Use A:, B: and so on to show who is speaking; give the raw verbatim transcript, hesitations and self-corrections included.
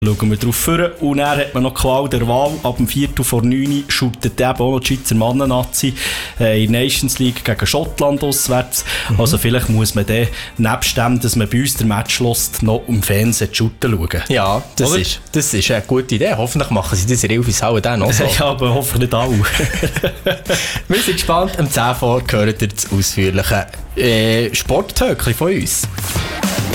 A: Schauen wir drauf vor. Und dann hat man noch Qual der Wahl. Ab dem Viertel vor neun shootet eben auch noch die Schweizer Mannen-Nazi äh, in der Nations League gegen Schottland auswärts. Mhm. Also vielleicht muss man dann, nebst dem, dass man bei uns den Match lässt, noch im Fernsehen shooten schauen.
B: Ja, das ist, das ist eine gute Idee. Hoffentlich machen sie das in Ilfishauen dann auch so.
A: Ja, aber hoffentlich nicht alle.
B: Wir sind gespannt. Am zehn vor gehört ihr das ausführliche äh, Sporttöckchen von uns.